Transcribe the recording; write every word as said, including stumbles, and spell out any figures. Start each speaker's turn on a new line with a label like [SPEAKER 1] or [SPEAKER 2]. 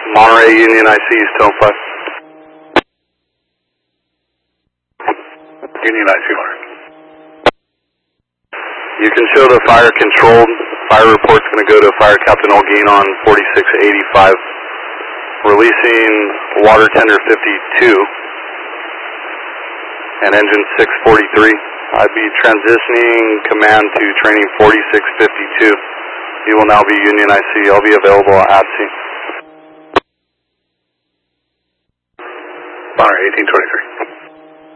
[SPEAKER 1] Monterey Union I C, still in flight. Union I C, Monterey. You can show the fire controlled. Fire report's going to go to Fire Captain Olguin on forty-six eighty-five. Releasing water tender fifty-two and engine six forty-three. I'd be transitioning command to training forty-six fifty-two. You will now be Union I C. I'll be available at A T S I. Monterey eighteen twenty-three.